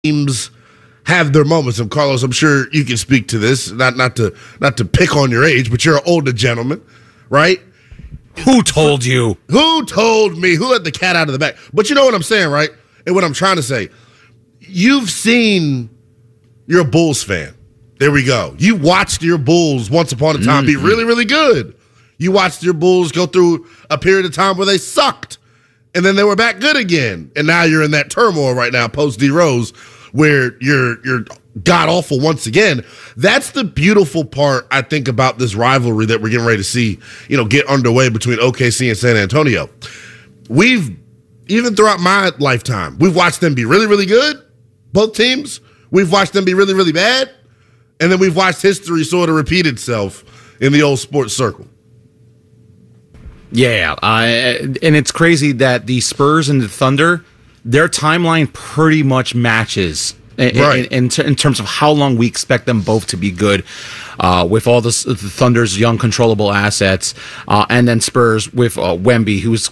teams have their moments. And Carlos, I'm sure you can speak to this. Not to pick on your age, but you're an older gentleman, right? Who told you? Who told me? Who let the cat out of the bag? But you know what I'm saying, right? And what I'm trying to say, you're a Bulls fan. There we go. You watched your Bulls once upon a time be really, really good. You watched your Bulls go through a period of time where they sucked, and then they were back good again. And now you're in that turmoil right now, post D Rose, where you're god awful once again. That's the beautiful part, I think, about this rivalry that we're getting ready to see, get underway between OKC and San Antonio. Even throughout my lifetime, we've watched them be really, really good, both teams. We've watched them be really, really bad, and then we've watched history sort of repeat itself in the old sports circle. Yeah, and it's crazy that the Spurs and the Thunder, their timeline pretty much matches in terms of how long we expect them both to be good, with all the Thunder's young controllable assets, and then Spurs with Wemby, who's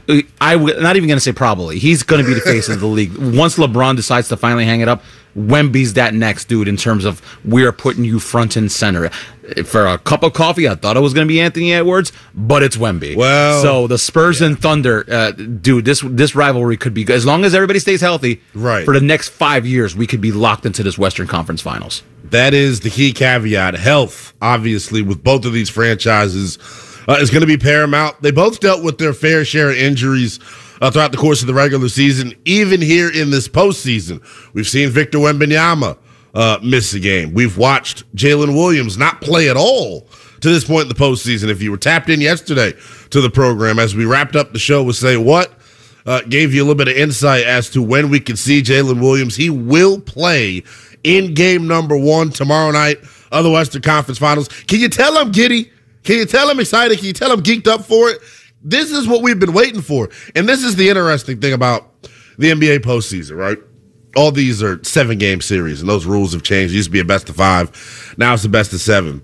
not even going to say probably. He's going to be the face of the league. Once LeBron decides to finally hang it up, Wemby's that next dude in terms of we're putting you front and center. For a cup of coffee, I thought it was going to be Anthony Edwards, but it's Wemby. Well, so the Spurs and Thunder, dude, this rivalry could be, as long as everybody stays healthy, right, for the next 5 years, we could be locked into this Western Conference Finals. That is the key caveat. Health, obviously, with both of these franchises, is going to be paramount. They both dealt with their fair share of injuries throughout the course of the regular season. Even here in this postseason, we've seen Victor Wembanyama miss a game. We've watched Jalen Williams not play at all to this point in the postseason. If you were tapped in yesterday to the program, as we wrapped up the show with Say What, gave you a little bit of insight as to when we can see Jalen Williams. He will play in game number 1 tomorrow night of the Western Conference Finals. Can you tell I'm giddy? Can you tell I'm excited? Can you tell I'm geeked up for it? This is what we've been waiting for. And this is the interesting thing about the NBA postseason, right? All these are 7-game series, and those rules have changed. It used to be a best of 5. Now it's a best of 7.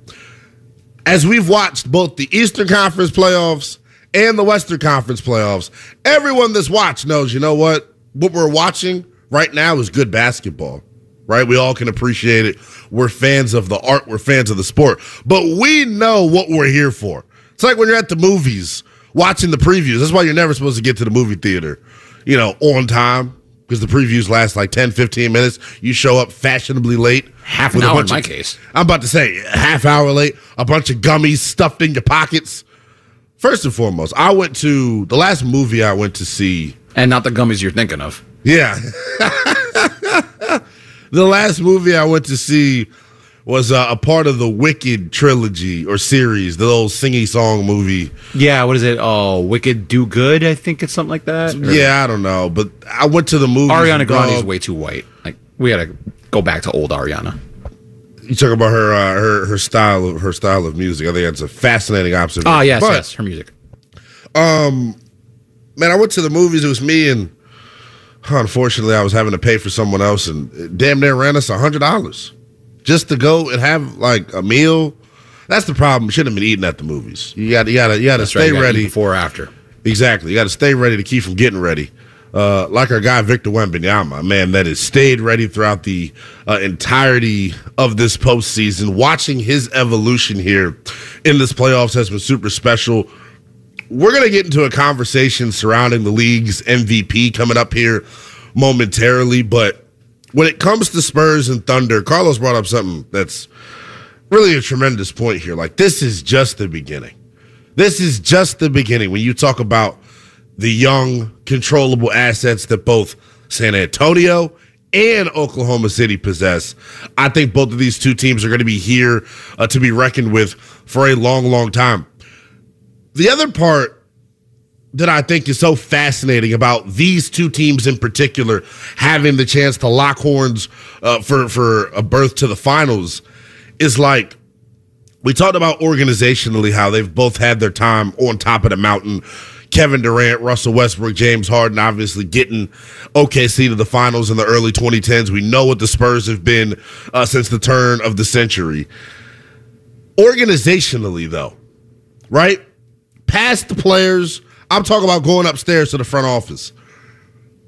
As we've watched both the Eastern Conference playoffs and the Western Conference playoffs, everyone that's watched knows, you know what? What we're watching right now is good basketball, right? We all can appreciate it. We're fans of the art. We're fans of the sport. But we know what we're here for. It's like when you're at the movies watching the previews. That's why you're never supposed to get to the movie theater, on time, because the previews last like 10, 15 minutes. You show up fashionably late. Half an hour in my case. I'm about to say half hour late, a bunch of gummies stuffed in your pockets. First and foremost, the last movie I went to see. And not the gummies you're thinking of. Yeah. The last movie I went to see was a part of the Wicked trilogy or series, the old singy song movie. Yeah, what is it? Oh, Wicked Do Good, I think it's something like that. Yeah, I don't know. But I went to the movie. Ariana Grande is way too white. Like, we got to go back to old Ariana. You talk about her style of music. I think that's a fascinating observation. Oh, yes, her music. Man, I went to the movies. It was me, and unfortunately, I was having to pay for someone else, and it damn near ran us $100 just to go and have like a meal. That's the problem. You shouldn't have been eating at the movies. You got to stay ready before or after. Exactly. You got to stay ready to keep from getting ready. Like our guy Victor Wembanyama, man, that has stayed ready throughout the entirety of this postseason. Watching his evolution here in this playoffs has been super special. We're going to get into a conversation surrounding the league's MVP coming up here momentarily, but when it comes to Spurs and Thunder, Carlos brought up something that's really a tremendous point here. Like, this is just the beginning. This is just the beginning. When you talk about the young, controllable assets that both San Antonio and Oklahoma City possess, I think both of these two teams are going to be here to be reckoned with for a long, long time. The other part that I think is so fascinating about these two teams in particular having the chance to lock horns for a berth to the finals is, like, we talked about organizationally how they've both had their time on top of the mountain. Kevin Durant, Russell Westbrook, James Harden obviously getting OKC to the finals in the early 2010s. We know what the Spurs have been since the turn of the century. Organizationally, though, right? Past the players, I'm talking about going upstairs to the front office.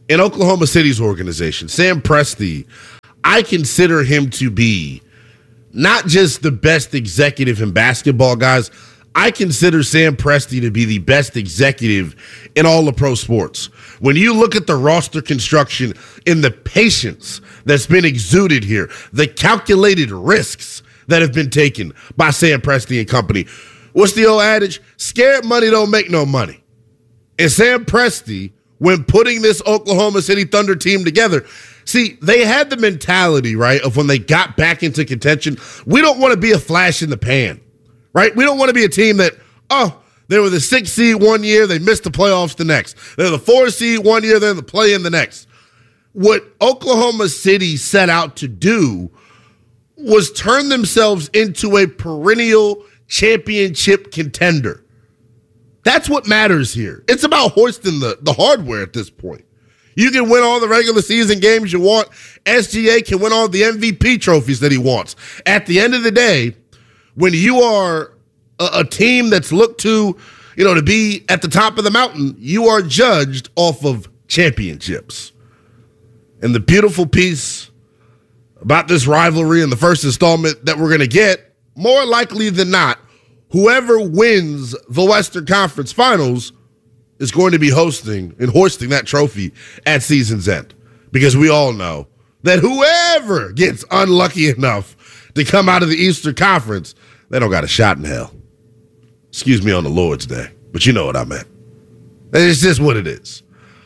in Oklahoma City's organization, Sam Presti, I consider him to be not just the best executive in basketball, guys. I consider Sam Presti to be the best executive in all of pro sports. When you look at the roster construction and the patience that's been exuded here, the calculated risks that have been taken by Sam Presti and company. What's the old adage? Scared money don't make no money. And Sam Presti, when putting this Oklahoma City Thunder team together, see, they had the mentality, right, of when they got back into contention, we don't want to be a flash in the pan. Right? We don't want to be a team that, they were the 6th seed one year, they missed the playoffs the next. They're the 4th seed one year, they're in the play-in the next. What Oklahoma City set out to do was turn themselves into a perennial championship contender. That's what matters here. It's about hoisting the hardware at this point. You can win all the regular season games you want. SGA can win all the MVP trophies that he wants. At the end of the day, when you are a team that's looked to be at the top of the mountain, you are judged off of championships. And the beautiful piece about this rivalry in the first installment that we're going to get, more likely than not, whoever wins the Western Conference Finals is going to be hosting and hoisting that trophy at season's end. Because we all know that whoever gets unlucky enough to come out of the Eastern Conference, they don't got a shot in hell. Excuse me on the Lord's Day, but you know what I meant. It's just what it is.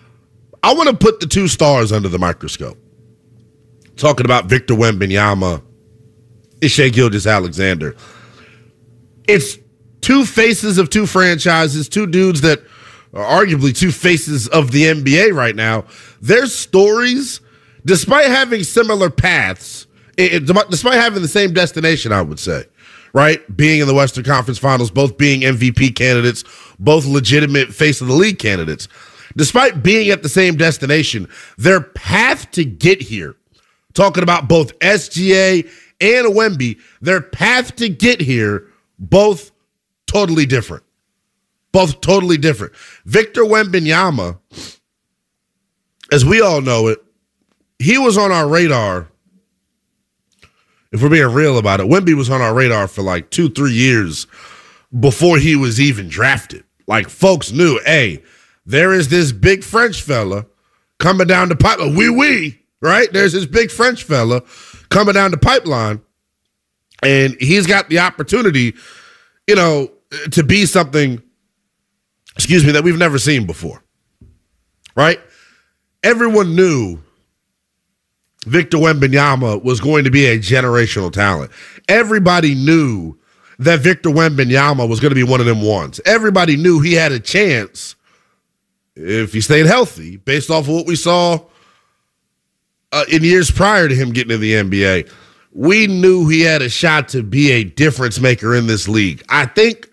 I want to put the two stars under the microscope. Talking about Victor Wembanyama and Shai Gilgeous-Alexander. It's two faces of two franchises, two dudes that are arguably two faces of the NBA right now. Their stories, despite having similar paths, despite having the same destination, I would say, right? Being in the Western Conference Finals, both being MVP candidates, both legitimate face of the league candidates. Despite being at the same destination, their path to get here, talking about both SGA and Wemby, their path to get here, both totally different. Both totally different. Victor Wembanyama, as we all know it, he was on our radar. If we're being real about it, Wemby was on our radar for like 2-3 years before he was even drafted. Like, folks knew, hey, there is this big French fella coming down the pipeline. Right? There's this big French fella coming down the pipeline, and he's got the opportunity, to be something, that we've never seen before. Right? Everyone knew Victor Wembanyama was going to be a generational talent. Everybody knew that Victor Wembanyama was going to be one of them ones. Everybody knew he had a chance if he stayed healthy, based off of what we saw in years prior to him getting in the NBA. We knew he had a shot to be a difference maker in this league. I think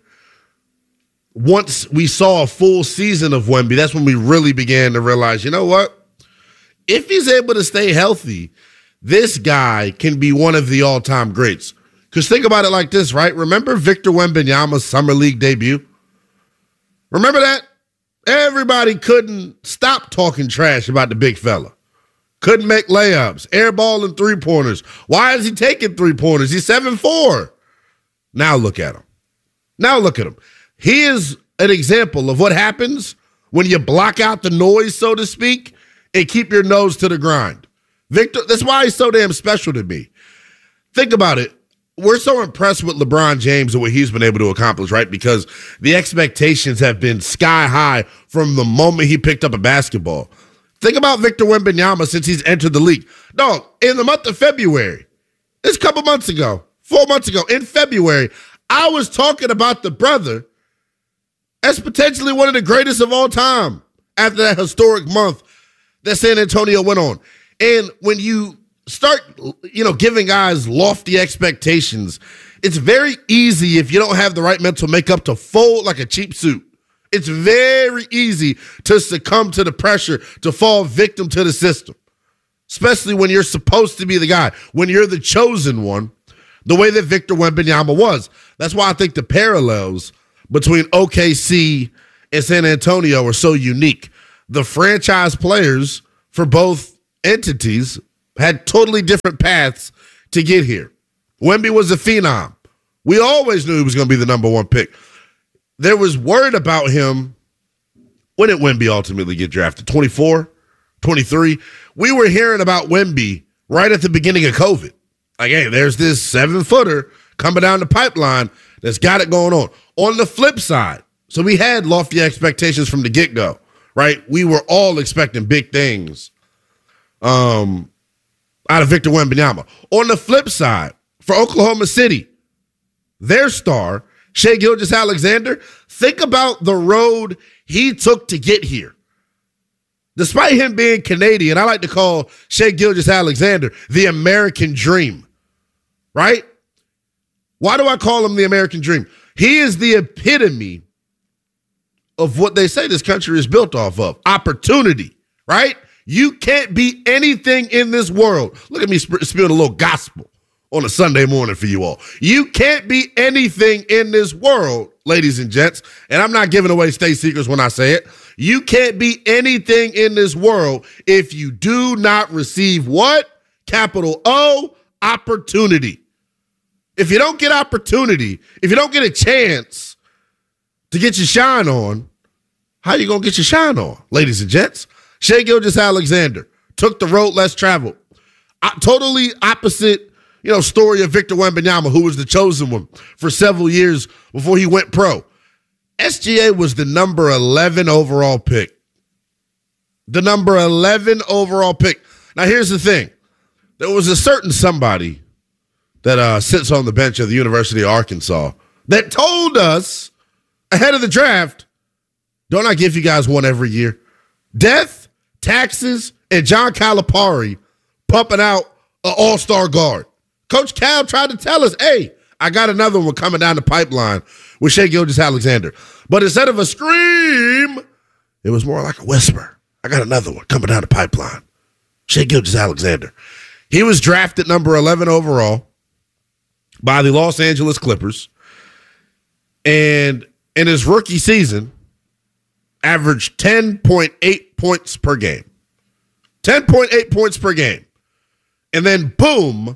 once we saw a full season of Wemby, that's when we really began to realize, you know what? If he's able to stay healthy, this guy can be one of the all-time greats. Because think about it like this, right? Remember Victor Wembanyama's Summer League debut? Remember that? Everybody couldn't stop talking trash about the big fella. Couldn't make layups, airballing three-pointers. Why is he taking three-pointers? He's 7'4". Now look at him. He is an example of what happens when you block out the noise, so to speak, and keep your nose to the grind. Victor, that's why he's so damn special to me. Think about it. We're so impressed with LeBron James and what he's been able to accomplish, right? Because the expectations have been sky high from the moment he picked up a basketball. Think about Victor Wembanyama since he's entered the league. Dog, in the month of February, it's a couple months ago, 4 months ago, in February, I was talking about the brother as potentially one of the greatest of all time after that historic month that San Antonio went on. And when you start, giving guys lofty expectations, it's very easy if you don't have the right mental makeup to fold like a cheap suit. It's very easy to succumb to the pressure, to fall victim to the system, especially when you're supposed to be the guy, when you're the chosen one, the way that Victor Wembanyama was. That's why I think the parallels between OKC and San Antonio are so unique. The franchise players for both entities had totally different paths to get here. Wemby was a phenom. We always knew he was going to be the number one pick. There was word about him. When did Wemby ultimately get drafted? 24, 23? We were hearing about Wemby right at the beginning of COVID. Like, hey, there's this 7-footer coming down the pipeline that's got it going on. On the flip side, so we had lofty expectations from the get-go, right? We were all expecting big things out of Victor Wembanyama. On the flip side, for Oklahoma City, their star, Shai Gilgeous-Alexander, think about the road he took to get here. Despite him being Canadian, I like to call Shai Gilgeous-Alexander the American dream, right? Why do I call him the American dream? He is the epitome of what they say this country is built off of, opportunity, right? You can't be anything in this world. Look at me spewing a little gospel on a Sunday morning for you all. You can't be anything in this world, ladies and gents, and I'm not giving away state secrets when I say it. You can't be anything in this world if you do not receive what? Capital O, opportunity. If you don't get opportunity, if you don't get a chance to get your shine on, how you going to get your shine on, ladies and gents? Shai Gilgeous-Alexander took the road less traveled. Totally opposite, story of Victor Wembanyama, who was the chosen one for several years before he went pro. SGA was the number 11 overall pick. The number 11 overall pick. Now, here's the thing. There was a certain somebody that sits on the bench of the University of Arkansas that told us ahead of the draft, don't I give you guys one every year? Death, taxes, and John Calipari pumping out an all-star guard. Coach Cal tried to tell us, hey, I got another one coming down the pipeline with Shai Gilgeous-Alexander. But instead of a scream, it was more like a whisper. I got another one coming down the pipeline. Shai Gilgeous-Alexander. He was drafted number 11 overall by the Los Angeles Clippers. And in his rookie season, averaged 10.8 points per game. 10.8 points per game. And then, boom,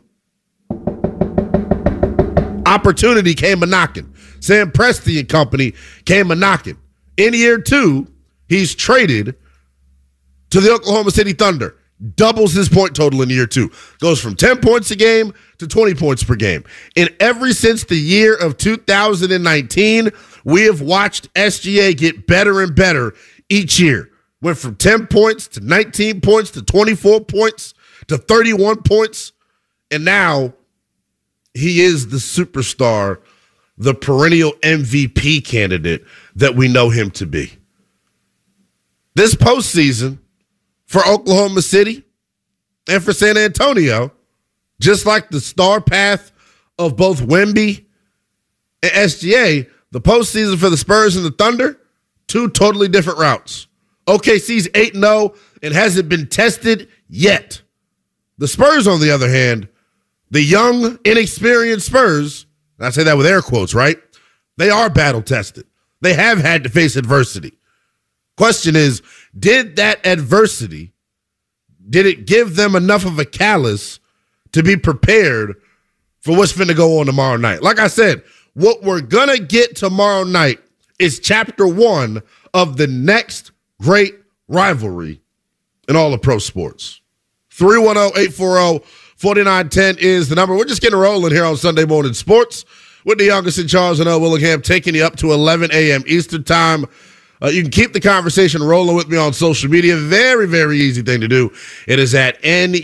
opportunity came a-knocking. Sam Presti and company came a-knocking. In year 2, he's traded to the Oklahoma City Thunder. Doubles his point total in year 2. Goes from 10 points a game to 20 points per game. And ever since the year of 2019, we have watched SGA get better and better each year. Went from 10 points to 19 points to 24 points to 31 points. And now he is the superstar, the perennial MVP candidate that we know him to be. This postseason for Oklahoma City and for San Antonio, just like the star path of both Wemby and SGA, the postseason for the Spurs and the Thunder, 2 totally different routes. OKC's 8-0 and hasn't been tested yet. The Spurs, on the other hand, the young, inexperienced Spurs, and I say that with air quotes, right? They are battle-tested. They have had to face adversity. Question is, did that adversity, did it give them enough of a callus to be prepared for what's finna go on tomorrow night? Like I said, what we're going to get tomorrow night is chapter 1 of the next great rivalry in all of pro sports. 310-840-4910 is the number. We're just getting rolling here on Sunday Morning Sports with the youngest in Charles and L. Willingham, taking you up to 11 a.m. Eastern Time. You can keep the conversation rolling with me on social media. Very, very easy thing to do. It is at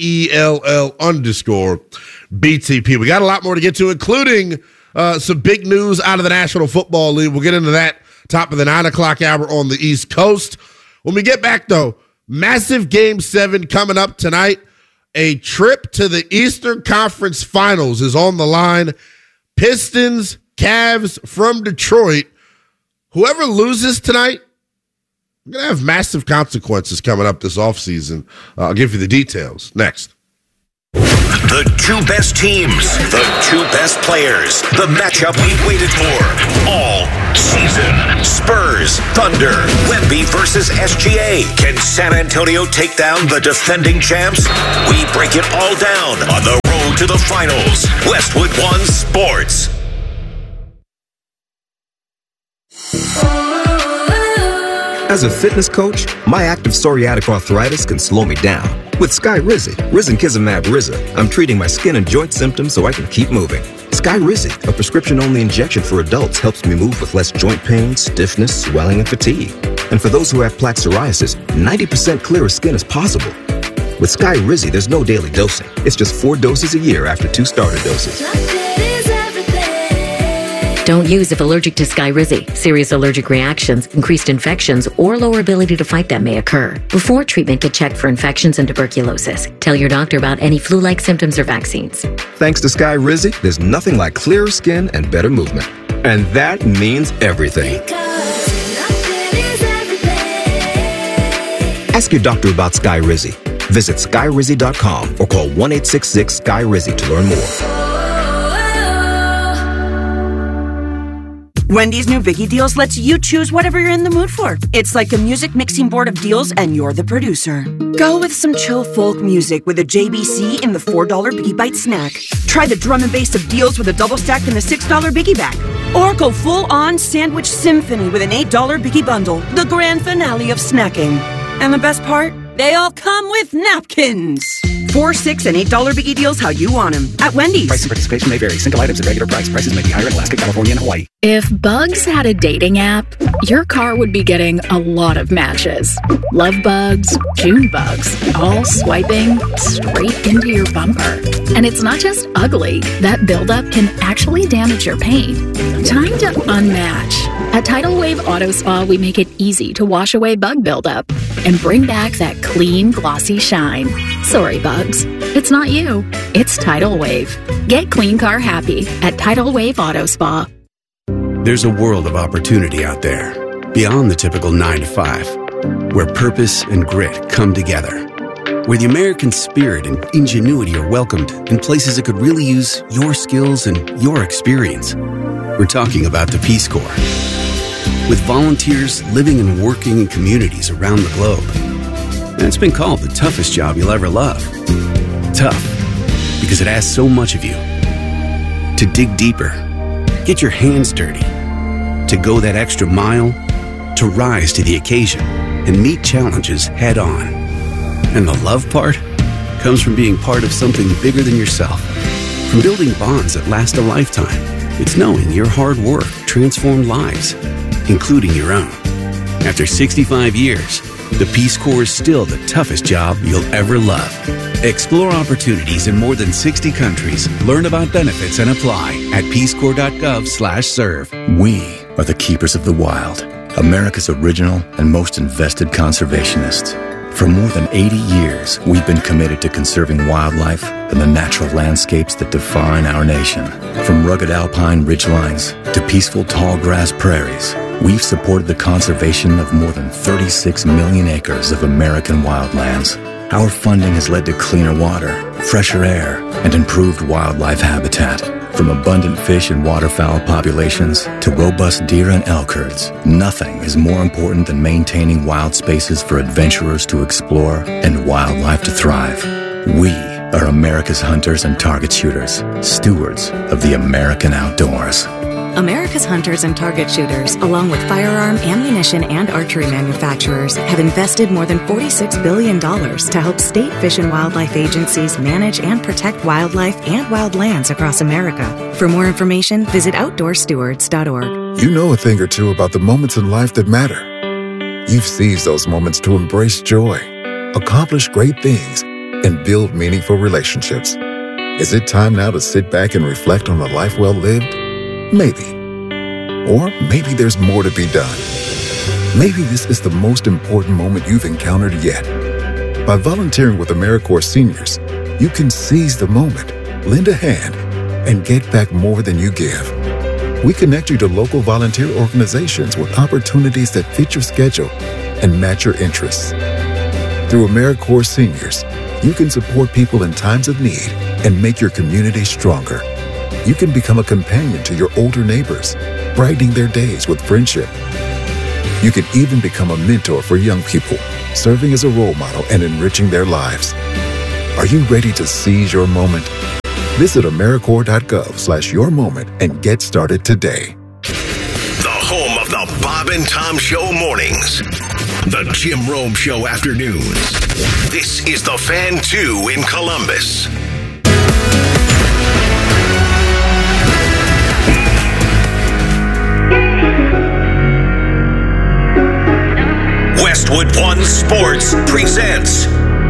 NELL_BTP. We got a lot more to get to, including some big news out of the National Football League. We'll get into that top of the 9 o'clock hour on the East Coast. When we get back, though, massive Game 7 coming up tonight. A trip to the Eastern Conference Finals is on the line. Pistons, Cavs from Detroit. Whoever loses tonight, we're going to have massive consequences coming up this offseason. I'll give you the details next. The two best teams, the two best players, the matchup we've waited for all season. Spurs, Thunder, Wemby versus SGA. Can San Antonio take down the defending champs? We break it all down on the road to the finals. Westwood One Sports. As a fitness coach, my active psoriatic arthritis can slow me down. With Skyrizi, risankizumab Riza, I'm treating my skin and joint symptoms so I can keep moving. Skyrizi, a prescription-only injection for adults, helps me move with less joint pain, stiffness, swelling, and fatigue. And for those who have plaque psoriasis, 90% clearer skin is possible. With Skyrizi, there's no daily dosing. It's just 4 doses a year after 2 starter doses. Don't use if allergic to Skyrizi. Serious allergic reactions, increased infections, or lower ability to fight them may occur. Before treatment, get checked for infections and tuberculosis. Tell your doctor about any flu-like symptoms or vaccines. Thanks to Skyrizi, there's nothing like clearer skin and better movement. And that means everything. Ask your doctor about Skyrizi. Visit Skyrizi.com or call 1-866-SKY-RIZI to learn more. Wendy's new Biggie Deals lets you choose whatever you're in the mood for. It's like a music mixing board of deals and you're the producer. Go with some chill folk music with a JBC in the $4 Biggie Bite snack. Try the drum and bass of deals with a double stack in the $6 Biggie Bag. Or go full-on sandwich symphony with an $8 Biggie Bundle, the grand finale of snacking. And the best part? They all come with napkins. $4, $6, and $8 Biggie Deals how you want them. At Wendy's. Price and participation may vary. Single items at regular price. Prices may be higher in Alaska, California, and Hawaii. If Bugs had a dating app, your car would be getting a lot of matches. Love bugs, June bugs, all swiping straight into your bumper. And it's not just ugly. That buildup can actually damage your paint. Time to unmatch. At Tidal Wave Auto Spa, we make it easy to wash away bug buildup and bring back that clean, glossy shine. Sorry, bugs. It's not you. It's Tidal Wave. Get clean car happy at Tidal Wave Auto Spa. There's a world of opportunity out there, beyond the typical 9 to 5, where purpose and grit come together, where the American spirit and ingenuity are welcomed in places that could really use your skills and your experience. We're talking about the Peace Corps. With volunteers living and working in communities around the globe. And it's been called the toughest job you'll ever love. Tough, because it asks so much of you. To dig deeper, get your hands dirty, to go that extra mile, to rise to the occasion and meet challenges head on. And the love part comes from being part of something bigger than yourself, from building bonds that last a lifetime. It's knowing your hard work transformed lives, including your own. After 65 years, the Peace Corps is still the toughest job you'll ever love. Explore opportunities in more than 60 countries. Learn about benefits and apply at peacecorps.gov/serve. We are the keepers of the wild, America's original and most invested conservationists. For more than 80 years, we've been committed to conserving wildlife and the natural landscapes that define our nation. From rugged alpine ridgelines to peaceful tall grass prairies, we've supported the conservation of more than 36 million acres of American wildlands. Our funding has led to cleaner water, fresher air, and improved wildlife habitat. From abundant fish and waterfowl populations to robust deer and elk herds, nothing is more important than maintaining wild spaces for adventurers to explore and wildlife to thrive. We are America's hunters and target shooters, stewards of the American outdoors. America's hunters and target shooters, along with firearm, ammunition, and archery manufacturers, have invested more than $46 billion to help state fish and wildlife agencies manage and protect wildlife and wildlands across America. For more information, visit OutdoorStewards.org. You know a thing or two about the moments in life that matter. You've seized those moments to embrace joy, accomplish great things, and build meaningful relationships. Is it time now to sit back and reflect on a life well lived? Maybe. Or maybe there's more to be done. Maybe this is the most important moment you've encountered yet. By volunteering with AmeriCorps Seniors, you can seize the moment, lend a hand, and get back more than you give. We connect you to local volunteer organizations with opportunities that fit your schedule and match your interests. Through AmeriCorps Seniors, you can support people in times of need and make your community stronger. You can become a companion to your older neighbors, brightening their days with friendship. You can even become a mentor for young people, serving as a role model and enriching their lives. Are you ready to seize your moment? Visit AmeriCorps.gov/yourmoment and get started today. The home of the Bob and Tom Show mornings. The Jim Rome Show afternoons. This is the Fan 2 in Columbus. Westwood One Sports presents